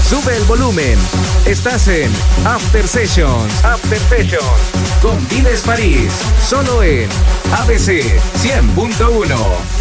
Sube el volumen. Estás en After Sessions. After Sessions. Con Diles París. Solo en ABC 100.1.